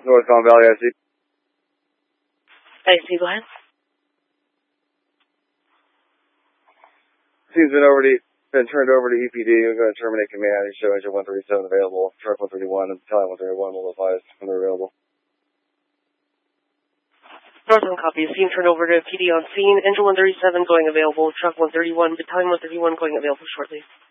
North Palm Valley, I see. I see, go ahead. Scene's been turned over to EPD. We're going to terminate command and show engine 137 available. Truck 131 and battalion 131 will advise when they're available. Northern copy. Scene turned over to PD on scene. Engine 137 going available. Truck 131, battalion 131 going available shortly.